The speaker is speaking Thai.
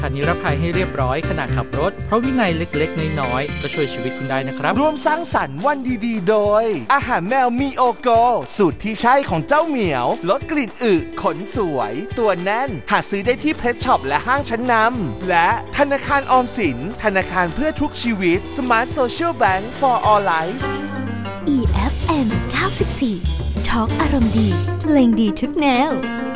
ขันนิรภัยให้เรียบร้อยขณะขับรถเพราะวินัยเล็กๆน้อยๆก็ช่วยชีวิตคุณได้นะครับร่วมสร้างสรรค์วันดีๆโดยอาหารแมวมีโอโกสูตรที่ใช่ของเจ้าเหมียวลดกลิ่นอึขนสวยตัวแน่นหาซื้อได้ที่เพชช็อปและห้างชั้นนำและธนาคารออมสินธนาคารเพื่อทุกชีวิต Smart Social Bank for All Life EFM 94 Talk อารมณ์ดีเพลงดีทุกแนว